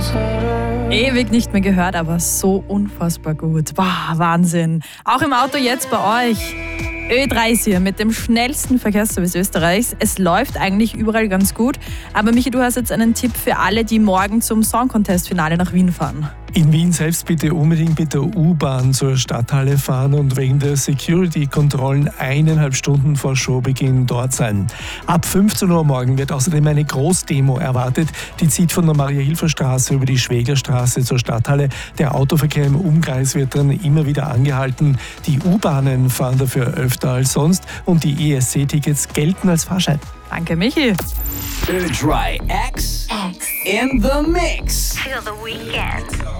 Ewig nicht mehr gehört, aber so unfassbar gut. Wow, Wahnsinn. Auch im Auto jetzt bei euch. Ö3 ist hier mit dem schnellsten Verkehrsservice Österreichs. Es läuft eigentlich überall ganz gut. Aber Michi, du hast jetzt einen Tipp für alle, die morgen zum Song Contest Finale nach Wien fahren. In Wien selbst bitte unbedingt mit der U-Bahn zur Stadthalle fahren und wegen der Security-Kontrollen 1,5 Stunden vor Showbeginn dort sein. Ab 15 Uhr morgen wird außerdem eine Großdemo erwartet. Die zieht von der Maria-Hilfer-Straße über die Schweglerstraße zur Stadthalle. Der Autoverkehr im Umkreis wird dann immer wieder angehalten. Die U-Bahnen fahren dafür öfter als sonst und die ESC-Tickets gelten als Fahrschein. Danke, Michi. Ö3 X in the mix. Feel the weekend.